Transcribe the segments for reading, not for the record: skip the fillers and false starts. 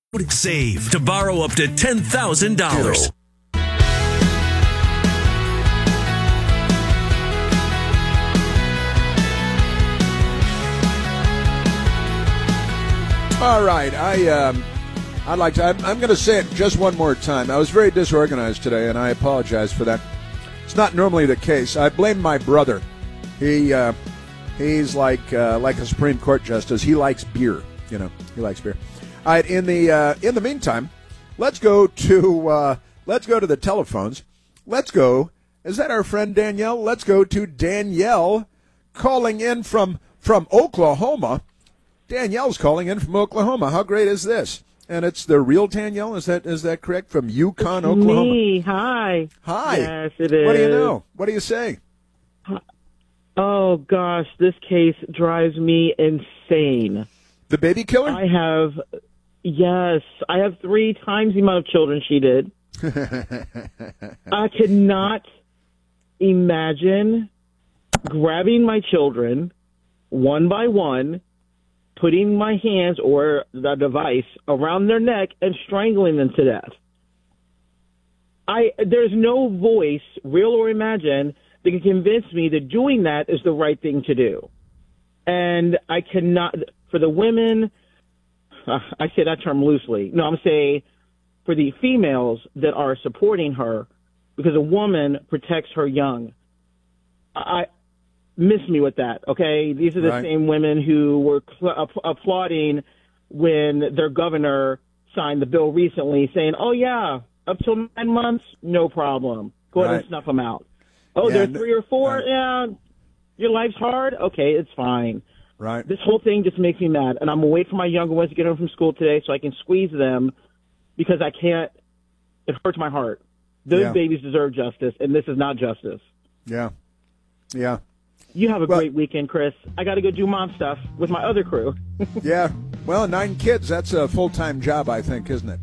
Save to borrow up to $10,000. All right, I'm going to say it just one more time. I was very disorganized today, and I apologize for that. It's not normally the case. I blame my brother. He's like a Supreme Court justice. He likes beer. He likes beer. All right. In the meantime, let's go to the telephones. Let's go. Is that our friend Danielle? Let's go to Danielle, calling in from Oklahoma. Danielle's calling in from Oklahoma. How great is this? And it's the real Danielle. Is that correct? From Yukon, Oklahoma. Me. Hi. Hi. Yes, it is. What do you know? What do you say? Oh gosh, this case drives me insane. The baby killer? I have 3 times the amount of children she did. I could not imagine grabbing my children one by one, putting my hands or the device around their neck and strangling them to death. There's no voice, real or imagined, that can convince me that doing that is the right thing to do. And I cannot, for the women, I say that term loosely. No, I'm saying for the females that are supporting her, because a woman protects her young. Miss me with that, okay? These are the same women who were applauding when their governor signed the bill recently, saying, oh, yeah, up till 9 months, no problem. Go ahead and snuff them out. Oh, they're 3 or 4? Yeah, your life's hard? Okay, it's fine. Right. This whole thing just makes me mad, and I'm going to wait for my younger ones to get home from school today so I can squeeze them because I can't. It hurts my heart. Those babies deserve justice, and this is not justice. Yeah. You have a great weekend, Chris. I got to go do mom stuff with my other crew. Yeah. Well, 9 kids, that's a full-time job, I think, isn't it?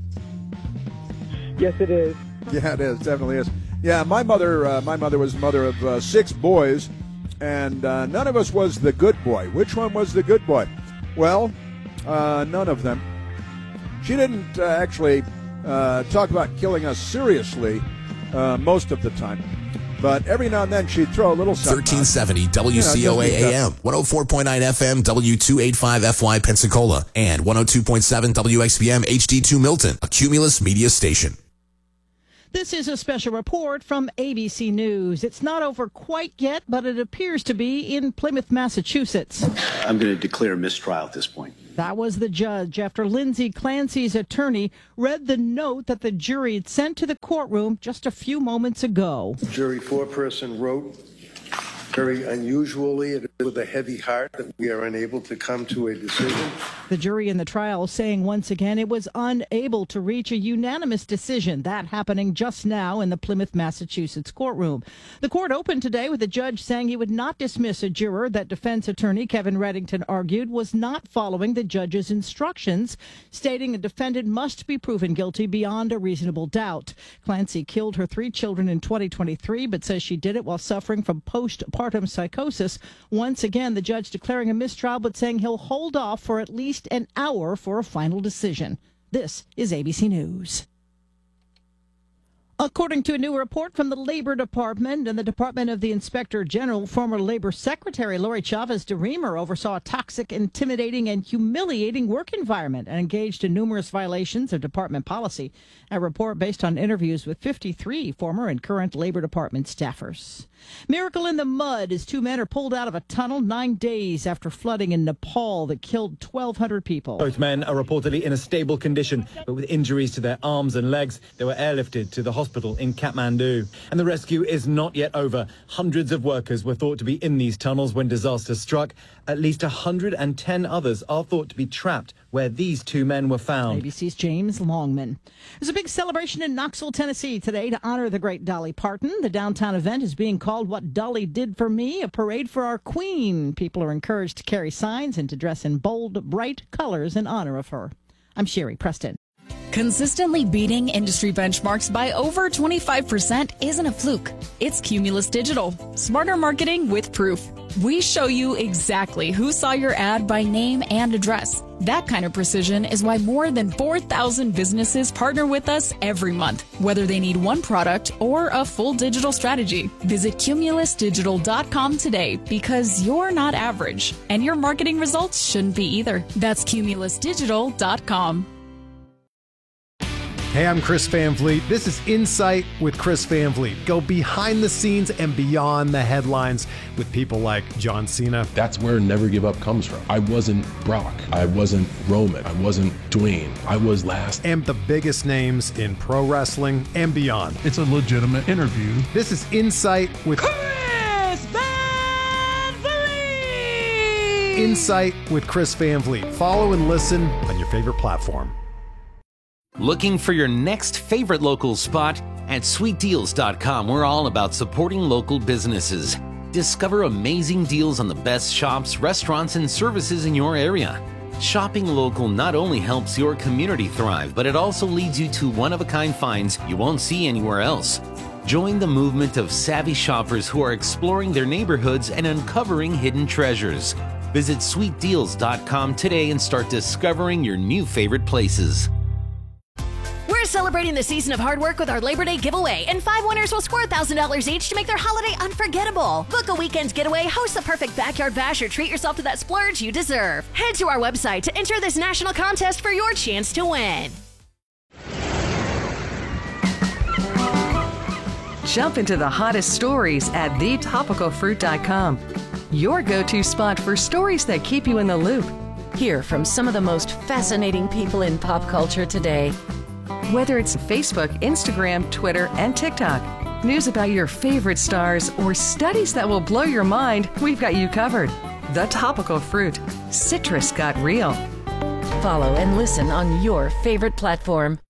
Yes, it is. Yeah, it is. Definitely is. Yeah, my mother was the mother of 6 boys, and none of us was the good boy. Which one was the good boy? Well, none of them. She didn't actually talk about killing us seriously most of the time. But every now and then she'd throw a little something. 1370 WCOA AM, 104.9 FM, W285FY Pensacola, and 102.7 WXBM HD2 Milton, a Cumulus media station. This is a special report from ABC News. It's not over quite yet, but it appears to be in Plymouth, Massachusetts. I'm going to declare mistrial at this point. That was the judge after Lindsay Clancy's attorney read the note that the jury had sent to the courtroom just a few moments ago. Jury foreperson wrote, very unusually, and with a heavy heart, that we are unable to come to a decision. The jury in the trial saying once again it was unable to reach a unanimous decision. That happening just now in the Plymouth, Massachusetts courtroom. The court opened today with the judge saying he would not dismiss a juror that defense attorney Kevin Reddington argued was not following the judge's instructions, stating a defendant must be proven guilty beyond a reasonable doubt. Clancy killed her 3 children in 2023, but says she did it while suffering from postpartum psychosis. Once again, the judge declaring a mistrial, but saying he'll hold off for at least an hour for a final decision. This is ABC News. According to a new report from the Labor Department and the Department of the Inspector General, former Labor Secretary Lori Chavez DeRemer oversaw a toxic, intimidating, and humiliating work environment and engaged in numerous violations of department policy. A report based on interviews with 53 former and current Labor Department staffers. Miracle in the mud as 2 men are pulled out of a tunnel 9 days after flooding in Nepal that killed 1,200 people. Both men are reportedly in a stable condition, but with injuries to their arms and legs. They were airlifted to the hospital in Kathmandu. And the rescue is not yet over. Hundreds of workers were thought to be in these tunnels when disaster struck. At least 110 others are thought to be trapped where these 2 men were found. ABC's James Longman. There's a big celebration in Knoxville, Tennessee today to honor the great Dolly Parton. The downtown event is being called What Dolly Did for Me, a parade for our queen. People are encouraged to carry signs and to dress in bold, bright colors in honor of her. I'm Sherry Preston. Consistently beating industry benchmarks by over 25% isn't a fluke. It's Cumulus Digital. Smarter marketing with proof. We show you exactly who saw your ad by name and address. That kind of precision is why more than 4,000 businesses partner with us every month, whether they need one product or a full digital strategy. Visit cumulusdigital.com today because you're not average, and your marketing results shouldn't be either. That's cumulusdigital.com. Hey, I'm Chris Van Vliet. This is Insight with Chris Van Vliet. Go behind the scenes and beyond the headlines with people like John Cena. That's where Never Give Up comes from. I wasn't Brock. I wasn't Roman. I wasn't Dwayne. I was last. And the biggest names in pro wrestling and beyond. It's a legitimate interview. This is Insight with Chris Van Vliet! Insight with Chris Van Vliet. Follow and listen on your favorite platform. Looking for your next favorite local spot? At sweetdeals.com, we're all about supporting local businesses. Discover amazing deals on the best shops, restaurants, and services in your area. Shopping local not only helps your community thrive, but it also leads you to one-of-a-kind finds you won't see anywhere else. Join the movement of savvy shoppers who are exploring their neighborhoods and uncovering hidden treasures. Visit sweetdeals.com today and start discovering your new favorite places. We're celebrating the season of hard work with our Labor Day giveaway, and 5 winners will score $1,000 each to make their holiday unforgettable. Book a weekend's getaway, host the perfect backyard bash, or treat yourself to that splurge you deserve. Head to our website to enter this national contest for your chance to win. Jump into the hottest stories at thetopicalfruit.com. Your go-to spot for stories that keep you in the loop. Hear from some of the most fascinating people in pop culture today. Whether it's Facebook, Instagram, Twitter, and TikTok, news about your favorite stars, or studies that will blow your mind, we've got you covered. The Topical Fruit. Citrus got real. Follow and listen on your favorite platform.